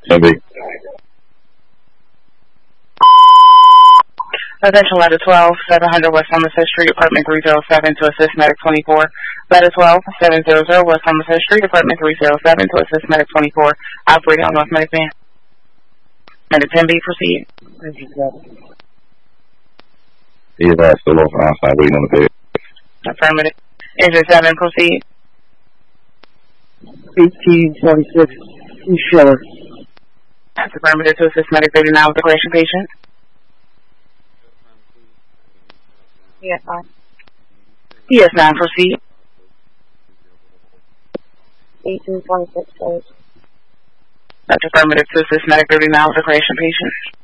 10B. Attention Letter 12, 700 West Somerset Street, Apartment 307 to assist Medic 24. Letter 12, 700 West Somerset Street, Apartment 307 to assist Medic 24. Operating on North Medic Van. Medic 10B, proceed. He is still off outside waiting on the bed. Affirmative. Engine 7, proceed. 1826, East Schiller. That's affirmative to assist Medic 39 with the collection patient. PS9, proceed. 1826, please. That's affirmative to assist Medic 39 with the collection patient.